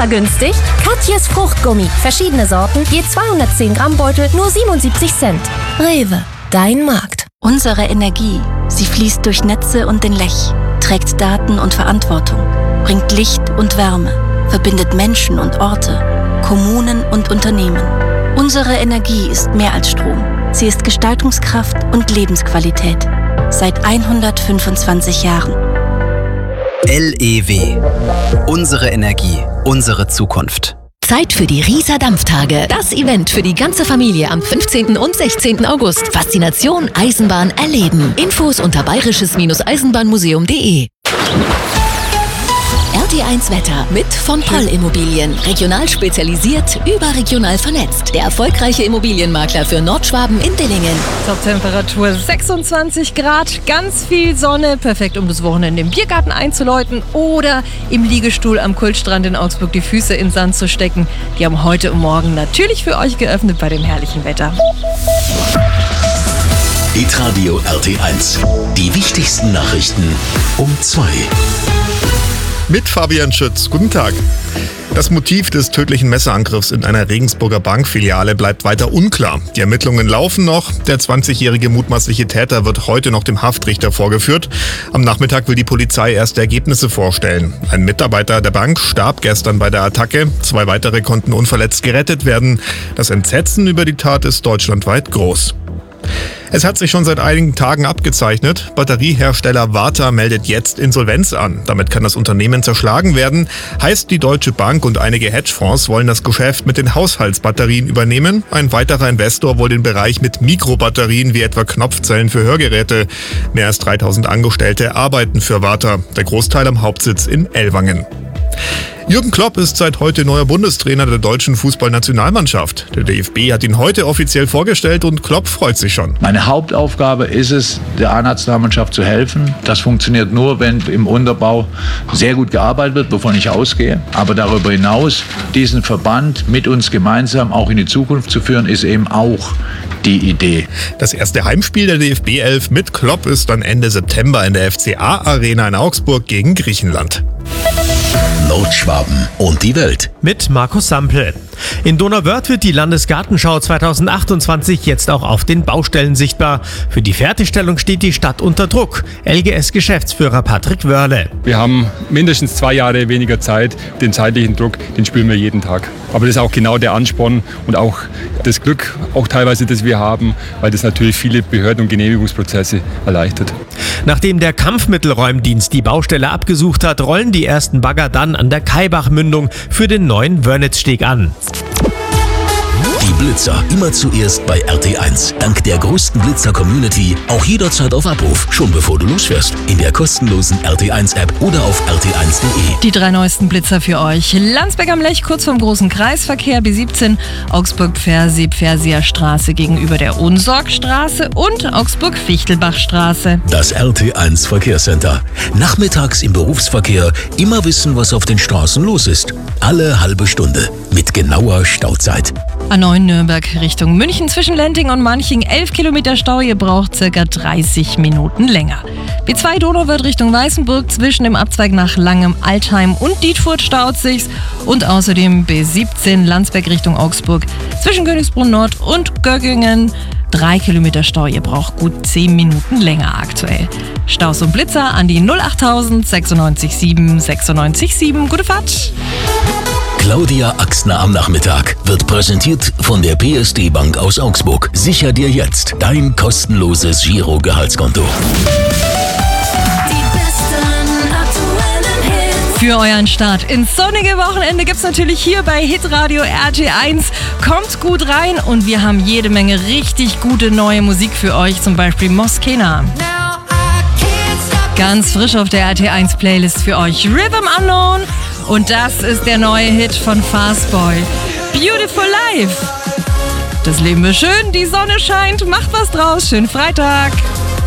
Super günstig? Katjes Fruchtgummi. Verschiedene Sorten, je 210 Gramm Beutel, nur 77 Cent. Rewe, dein Markt. Unsere Energie, sie fließt durch Netze und den Lech, trägt Daten und Verantwortung, bringt Licht und Wärme, verbindet Menschen und Orte, Kommunen und Unternehmen. Unsere Energie ist mehr als Strom. Sie ist Gestaltungskraft und Lebensqualität. Seit 125 Jahren. LEW. Unsere Energie, unsere Zukunft. Zeit für die Rieser Dampftage. Das Event für die ganze Familie am 15. und 16. August. Faszination Eisenbahn erleben. Infos unter bayerisches-eisenbahnmuseum.de. RT1 Wetter mit von Poll Immobilien. Regional spezialisiert, überregional vernetzt. Der erfolgreiche Immobilienmakler für Nordschwaben in Dillingen. Top-Temperatur 26 Grad, ganz viel Sonne. Perfekt, um das Wochenende im Biergarten einzuläuten oder im Liegestuhl am Kultstrand in Augsburg die Füße in Sand zu stecken. Die haben heute und morgen natürlich für euch geöffnet bei dem herrlichen Wetter. Hitradio RT1. Die wichtigsten Nachrichten um 2. Mit Fabian Schütz. Guten Tag. Das Motiv des tödlichen Messerangriffs in einer Regensburger Bankfiliale bleibt weiter unklar. Die Ermittlungen laufen noch. Der 20-jährige mutmaßliche Täter wird heute noch dem Haftrichter vorgeführt. Am Nachmittag will die Polizei erste Ergebnisse vorstellen. Ein Mitarbeiter der Bank starb gestern bei der Attacke. 2 weitere konnten unverletzt gerettet werden. Das Entsetzen über die Tat ist deutschlandweit groß. Es hat sich schon seit einigen Tagen abgezeichnet. Batteriehersteller Varta meldet jetzt Insolvenz an. Damit kann das Unternehmen zerschlagen werden. Heißt, die Deutsche Bank und einige Hedgefonds wollen das Geschäft mit den Haushaltsbatterien übernehmen. Ein weiterer Investor will den Bereich mit Mikrobatterien wie etwa Knopfzellen für Hörgeräte. Mehr als 3000 Angestellte arbeiten für Varta. Der Großteil am Hauptsitz in Ellwangen. Jürgen Klopp ist seit heute neuer Bundestrainer der deutschen Fußballnationalmannschaft. Der DFB hat ihn heute offiziell vorgestellt und Klopp freut sich schon. Meine Hauptaufgabe ist es, der A-Nationalmannschaft zu helfen. Das funktioniert nur, wenn im Unterbau sehr gut gearbeitet wird, wovon ich ausgehe. Aber darüber hinaus, diesen Verband mit uns gemeinsam auch in die Zukunft zu führen, ist eben auch die Idee. Das erste Heimspiel der DFB 11 mit Klopp ist dann Ende September in der FCA-Arena in Augsburg gegen Griechenland. Nordschwaben und die Welt. Mit Markus Sampel. In Donauwörth wird die Landesgartenschau 2028 jetzt auch auf den Baustellen sichtbar. Für die Fertigstellung steht die Stadt unter Druck. LGS-Geschäftsführer Patrick Wörle. Wir haben mindestens 2 Jahre weniger Zeit. Den zeitlichen Druck, den spüren wir jeden Tag. Aber das ist auch genau der Ansporn und auch das Glück, auch teilweise, das wir haben, weil das natürlich viele Behörden- und Genehmigungsprozesse erleichtert. Nachdem der Kampfmittelräumdienst die Baustelle abgesucht hat, rollen die ersten Bagger dann an der Kaibach-Mündung für den neuen Wörnitzsteg an. Die Blitzer immer zuerst bei RT1. Dank der größten Blitzer-Community auch jederzeit auf Abruf. Schon bevor du losfährst. In der kostenlosen RT1-App oder auf rt1.de. Die 3 neuesten Blitzer für euch. Landsberg am Lech, kurz vom großen Kreisverkehr, B17, Augsburg-Pfersee-Pfersier Straße gegenüber der Unsorgstraße und Augsburg-Fichtelbachstraße. Das RT1 Verkehrscenter. Nachmittags im Berufsverkehr immer wissen, was auf den Straßen los ist. Alle halbe Stunde. Mit genauer Stauzeit. A9 Nürnberg Richtung München zwischen Lenting und Manching 11 Kilometer Stau, ihr braucht ca. 30 Minuten länger. B2 Donauwörth Richtung Weißenburg zwischen dem Abzweig nach Langem, Altheim und Dietfurt staut sich's und außerdem B17 Landsberg Richtung Augsburg zwischen Königsbrunn Nord und Göggingen 3 Kilometer Stau, ihr braucht gut 10 Minuten länger aktuell. Staus und Blitzer an die 08000 96 7 96 7. Gute Fahrt! Claudia Axner am Nachmittag wird präsentiert von der PSD Bank aus Augsburg. Sicher dir jetzt dein kostenloses Giro-Gehaltskonto. Für euren Start ins sonnige Wochenende gibt's natürlich hier bei Hitradio RT1. Kommt gut rein und wir haben jede Menge richtig gute neue Musik für euch, zum Beispiel Moskena. Ganz frisch auf der RT1 Playlist für euch Rhythm Unknown und das ist der neue Hit von Fastboy, Beautiful Life. Das Leben ist schön, die Sonne scheint, macht was draus, schönen Freitag.